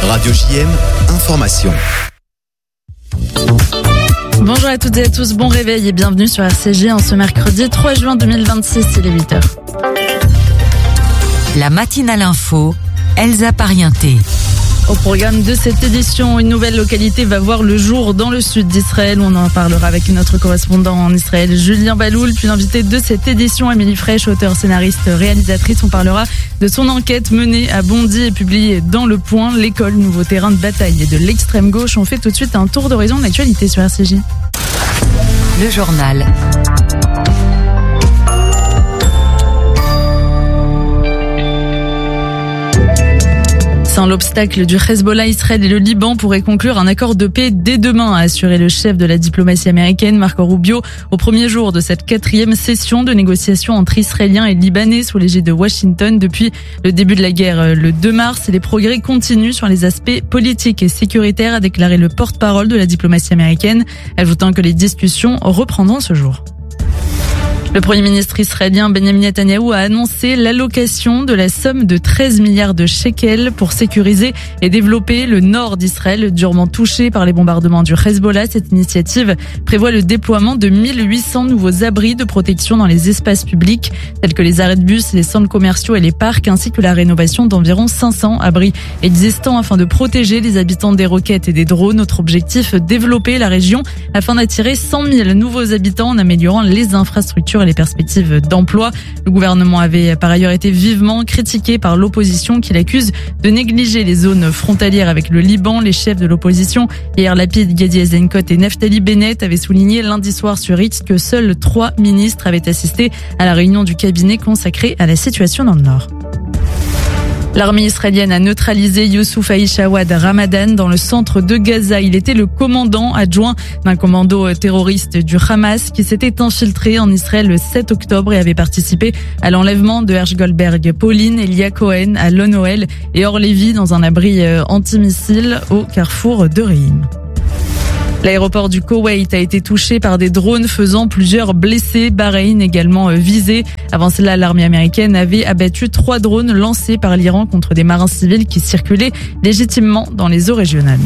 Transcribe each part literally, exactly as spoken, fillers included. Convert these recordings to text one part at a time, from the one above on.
Radio J M, information. Bonjour à toutes et à tous, bon réveil et bienvenue sur R C J en ce mercredi trois juin deux mille vingt-six, il est huit heures. La matinale info, Elsa Parienté. Au programme de cette édition, une nouvelle localité va voir le jour dans le sud d'Israël. On en parlera avec notre correspondant en Israël, Julien Baloul. Puis l'invité de cette édition, Amélie Fraîche, auteure, scénariste, réalisatrice. On parlera de son enquête menée à Bondy et publiée dans Le Point. L'école, nouveau terrain de bataille et de l'extrême gauche. On fait tout de suite un tour d'horizon de l'actualité sur R C J. Le journal. Sans l'obstacle du Hezbollah, Israël et le Liban pourraient conclure un accord de paix dès demain, a assuré le chef de la diplomatie américaine, Marco Rubio, au premier jour de cette quatrième session de négociations entre Israéliens et Libanais sous l'égide de Washington depuis le début de la guerre le deux mars. Et les progrès continuent sur les aspects politiques et sécuritaires, a déclaré le porte-parole de la diplomatie américaine, ajoutant que les discussions reprendront ce jour. Le Premier ministre israélien Benjamin Netanyahou a annoncé l'allocation de la somme de treize milliards de shekels pour sécuriser et développer le nord d'Israël, durement touché par les bombardements du Hezbollah. Cette initiative prévoit le déploiement de mille huit cents nouveaux abris de protection dans les espaces publics, tels que les arrêts de bus, les centres commerciaux et les parcs, ainsi que la rénovation d'environ cinq cents abris existants afin de protéger les habitants des roquettes et des drones. Notre objectif, développer la région afin d'attirer cent mille nouveaux habitants en améliorant les infrastructures et les perspectives d'emploi. Le gouvernement avait par ailleurs été vivement critiqué par l'opposition qui l'accuse de négliger les zones frontalières avec le Liban. Les chefs de l'opposition, Yair Lapid, Gadi Eisenkot et Naftali Bennett, avaient souligné lundi soir sur X que seuls trois ministres avaient assisté à la réunion du cabinet consacrée à la situation dans le Nord. L'armée israélienne a neutralisé Youssouf Aïchawad Ramadan dans le centre de Gaza. Il était le commandant adjoint d'un commando terroriste du Hamas qui s'était infiltré en Israël le sept octobre et avait participé à l'enlèvement de Hersh Goldberg, Pauline, Elia Cohen à Lon Noël et Or Lévi dans un abri antimissile au carrefour de Reim. L'aéroport du Koweït a été touché par des drones faisant plusieurs blessés. Bahreïn également visé. Avant cela, l'armée américaine avait abattu trois drones lancés par l'Iran contre des marins civils qui circulaient légitimement dans les eaux régionales.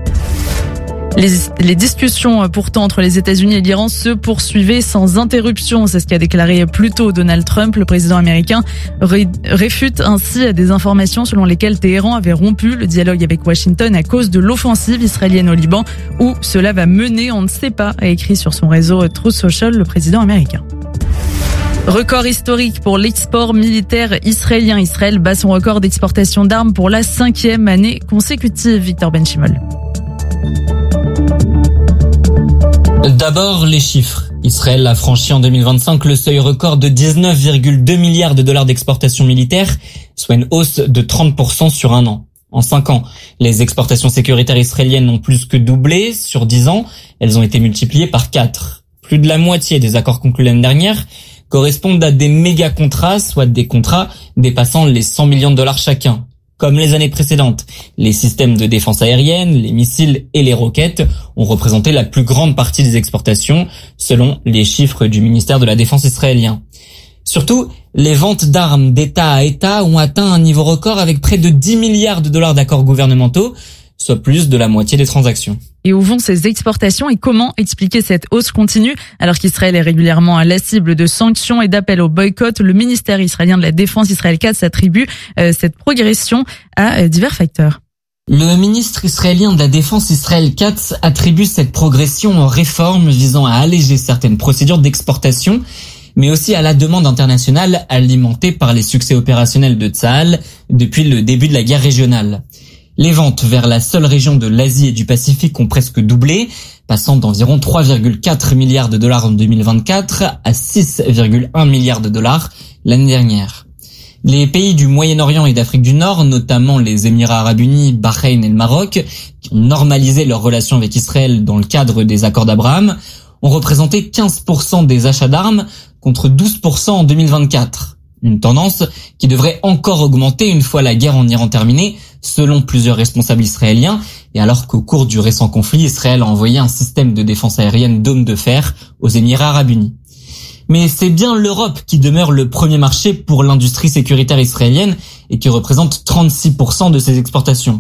Les, les discussions pourtant entre les États-Unis et l'Iran se poursuivaient sans interruption. C'est ce qu'a déclaré plus tôt Donald Trump. Le président américain ré, réfute ainsi des informations selon lesquelles Téhéran avait rompu le dialogue avec Washington à cause de l'offensive israélienne au Liban. Où cela va mener, on ne sait pas, a écrit sur son réseau Truth Social le président américain. Record historique pour l'export militaire israélien. Israël bat son record d'exportation d'armes pour la cinquième année consécutive. Victor Benchimol. D'abord, les chiffres. Israël a franchi en deux mille vingt-cinq le seuil record de dix-neuf virgule deux milliards de dollars d'exportation militaire, soit une hausse de trente pour cent sur un an. En cinq ans, les exportations sécuritaires israéliennes ont plus que doublé. Sur dix ans, elles ont été multipliées par quatre. Plus de la moitié des accords conclus l'année dernière correspondent à des méga contrats, soit des contrats dépassant les cent millions de dollars chacun. Comme les années précédentes, les systèmes de défense aérienne, les missiles et les roquettes ont représenté la plus grande partie des exportations, selon les chiffres du ministère de la Défense israélien. Surtout, les ventes d'armes d'État à État ont atteint un niveau record avec près de dix milliards de dollars d'accords gouvernementaux, soit plus de la moitié des transactions. Et où vont ces exportations et comment expliquer cette hausse continue alors qu'Israël est régulièrement à la cible de sanctions et d'appels au boycott? Le ministère israélien de la Défense, Israël Katz, attribue euh, cette progression à euh, divers facteurs. Le ministre israélien de la Défense, Israël Katz, attribue cette progression aux réformes visant à alléger certaines procédures d'exportation, mais aussi à la demande internationale alimentée par les succès opérationnels de Tsahal depuis le début de la guerre régionale. Les ventes vers la seule région de l'Asie et du Pacifique ont presque doublé, passant d'environ trois virgule quatre milliards de dollars en deux mille vingt-quatre à six virgule un milliards de dollars l'année dernière. Les pays du Moyen-Orient et d'Afrique du Nord, notamment les Émirats arabes unis, Bahreïn et le Maroc, qui ont normalisé leurs relations avec Israël dans le cadre des accords d'Abraham, ont représenté quinze pour cent des achats d'armes contre douze pour cent en deux mille vingt-quatre. Une tendance qui devrait encore augmenter une fois la guerre en Iran terminée, selon plusieurs responsables israéliens, et alors qu'au cours du récent conflit, Israël a envoyé un système de défense aérienne Dôme de fer aux Émirats arabes unis. Mais c'est bien l'Europe qui demeure le premier marché pour l'industrie sécuritaire israélienne et qui représente trente-six pour cent de ses exportations.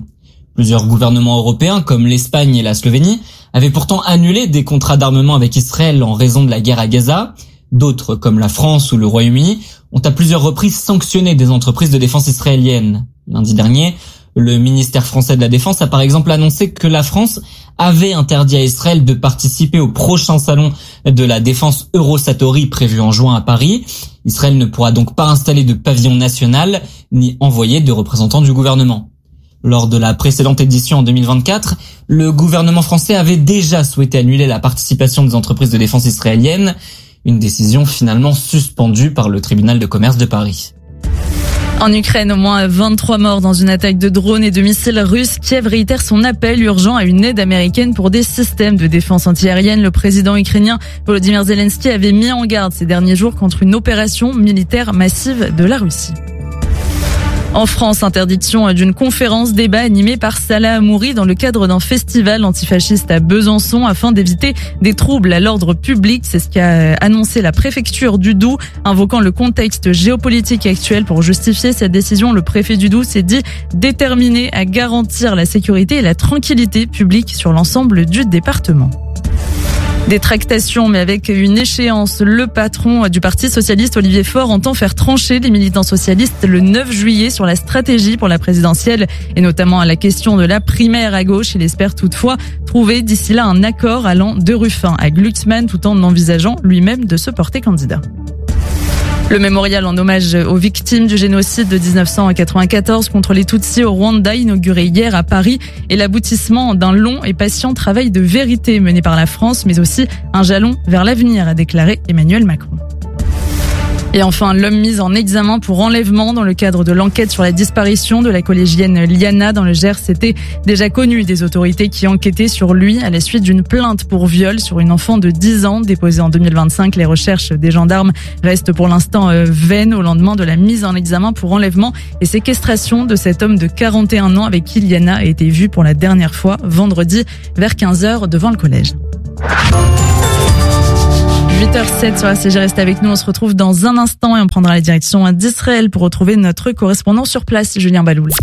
Plusieurs gouvernements européens, comme l'Espagne et la Slovénie, avaient pourtant annulé des contrats d'armement avec Israël en raison de la guerre à Gaza. D'autres, comme la France ou le Royaume-Uni, ont à plusieurs reprises sanctionné des entreprises de défense israéliennes. Lundi dernier, le ministère français de la Défense a par exemple annoncé que la France avait interdit à Israël de participer au prochain salon de la défense Eurosatory prévu en juin à Paris. Israël ne pourra donc pas installer de pavillon national ni envoyer de représentants du gouvernement. Lors de la précédente édition en deux mille vingt-quatre, le gouvernement français avait déjà souhaité annuler la participation des entreprises de défense israéliennes, une décision finalement suspendue par le tribunal de commerce de Paris. En Ukraine, au moins vingt-trois morts dans une attaque de drones et de missiles russes. Kiev réitère son appel urgent à une aide américaine pour des systèmes de défense antiaérienne. Le président ukrainien Volodymyr Zelensky avait mis en garde ces derniers jours contre une opération militaire massive de la Russie. En France, interdiction d'une conférence débat animée par Salah Hamouri dans le cadre d'un festival antifasciste à Besançon afin d'éviter des troubles à l'ordre public. C'est ce qu'a annoncé la préfecture du Doubs, invoquant le contexte géopolitique actuel pour justifier cette décision. Le préfet du Doubs s'est dit déterminé à garantir la sécurité et la tranquillité publique sur l'ensemble du département. Des tractations, mais avec une échéance. Le patron du Parti socialiste, Olivier Faure, entend faire trancher les militants socialistes le neuf juillet sur la stratégie pour la présidentielle et notamment à la question de la primaire à gauche. Il espère toutefois trouver d'ici là un accord allant de Ruffin à Glucksmann tout en envisageant lui-même de se porter candidat. Le mémorial en hommage aux victimes du génocide de dix-neuf cent quatre-vingt-quatorze contre les Tutsis au Rwanda, inauguré hier à Paris, est l'aboutissement d'un long et patient travail de vérité mené par la France, mais aussi un jalon vers l'avenir, a déclaré Emmanuel Macron. Et enfin, l'homme mis en examen pour enlèvement dans le cadre de l'enquête sur la disparition de la collégienne Liana dans le Gers. C'était déjà connu des autorités qui enquêtaient sur lui à la suite d'une plainte pour viol sur une enfant de dix ans déposée en deux mille vingt-cinq. Les recherches des gendarmes restent pour l'instant vaines au lendemain de la mise en examen pour enlèvement et séquestration de cet homme de quarante et un ans avec qui Liana a été vue pour la dernière fois vendredi vers quinze heures devant le collège. huit heures zéro sept sur la C G, restez avec nous, on se retrouve dans un instant et on prendra la direction d'Israël pour retrouver notre correspondant sur place, Julien Baloul.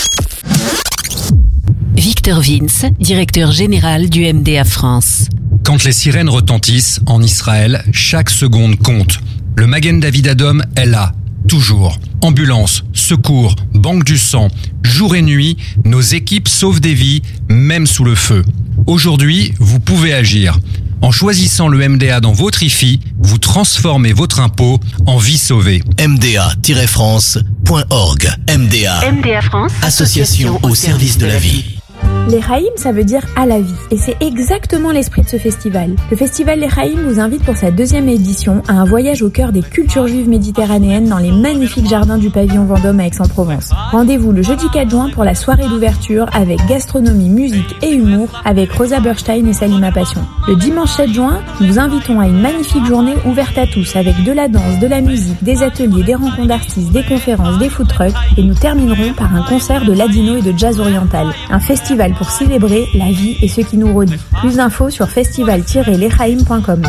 Victor Vince, directeur général du M D A France. Quand les sirènes retentissent en Israël, chaque seconde compte. Le Magen David Adom est là, toujours. Ambulance, secours, banque du sang, jour et nuit, nos équipes sauvent des vies, même sous le feu. Aujourd'hui, vous pouvez agir. En choisissant le M D A dans votre I F I, vous transformez votre impôt en vie sauvée. m d a tiret france point org. M D A. M D A France. Association au service de la vie. Les Haïm, ça veut dire à la vie. Et c'est exactement l'esprit de ce festival. Le festival Les Haïm vous invite pour sa deuxième édition à un voyage au cœur des cultures juives méditerranéennes dans les magnifiques jardins du pavillon Vendôme à Aix-en-Provence. Rendez-vous le jeudi quatre juin pour la soirée d'ouverture avec gastronomie, musique et humour avec Rosa Berstein et Salima Passion. Le dimanche sept juin, nous vous invitons à une magnifique journée ouverte à tous avec de la danse, de la musique, des ateliers, des rencontres d'artistes, des conférences, des food trucks et nous terminerons par un concert de ladino et de jazz oriental. Un festival pour célébrer la vie et ce qui nous relie. Plus d'infos sur festival tiret leshaïm point com.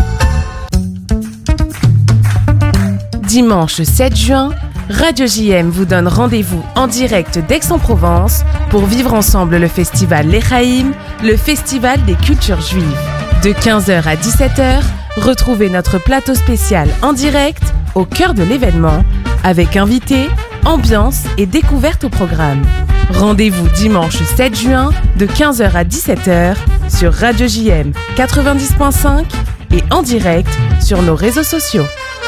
Dimanche sept juin, Radio J M vous donne rendez-vous en direct d'Aix-en-Provence pour vivre ensemble le festival Les Haïm, le festival des cultures juives. De quinze heures à dix-sept heures, retrouvez notre plateau spécial en direct au cœur de l'événement avec invités, ambiance et découverte au programme. Rendez-vous dimanche sept juin de quinze heures à dix-sept heures sur Radio J M quatre-vingt-dix point cinq et en direct sur nos réseaux sociaux.